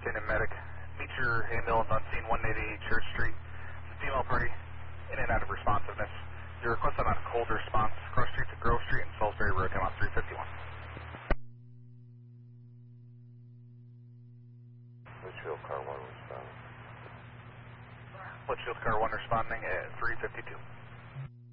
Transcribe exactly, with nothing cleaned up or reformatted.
Superintendent Medic. Meet your ambulance on scene one eighty-eight Church Street. It's a female party, in and out of responsiveness. Your request on a cold response, cross street to Grove Street and Salisbury Road, come on three fifty-one. Litchfield car one responding. Litchfield car one responding at three fifty-two.